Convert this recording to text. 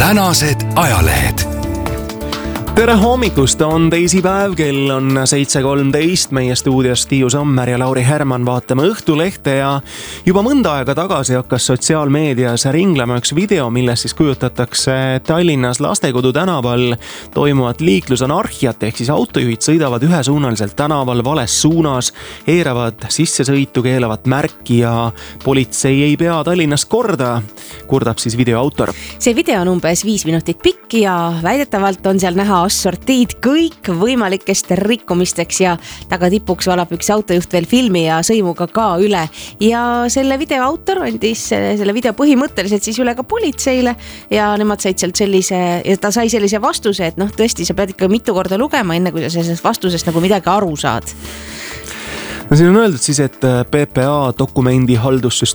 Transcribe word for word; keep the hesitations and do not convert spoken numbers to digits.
tänased ajalehed. Tere hommikust, on teisipäev, kell on seitse kolmteist, meie stuudios Tiiu Sommer ja Lauri Herman vaatame Õhtulehte ja juba mõnda aega tagasi hakkas sotsiaalmeedias ringlema üks video, milles siis kujutatakse Tallinnas Lastekodu tänaval toimuvat liiklusanarhiat, ehk siis autojuhid sõidavad ühesuunaliselt tänaval vales suunas, eiravad sissesõitu, keelavat märki ja politsei ei pea Tallinnas korda, kurdab siis video autor. See video on umbes viis minutit pikk ja väidetavalt on seal näha assortiid kõik võimalikest rikkumisteks ja tagatipuks valab üks autojuht veel filmi ja sõimuga ka üle. Ja selle video autor andis selle video põhimõtteliselt siis üle ka politseile ja nemad said sealt sellise, ja ta sai sellise vastuse, et noh, tõesti, sa pead ikka mitu korda lugema, enne kui sa sellest vastusest nagu midagi aru saad. No siin on öeldud siis, et P P A dokumendi haldussüsteem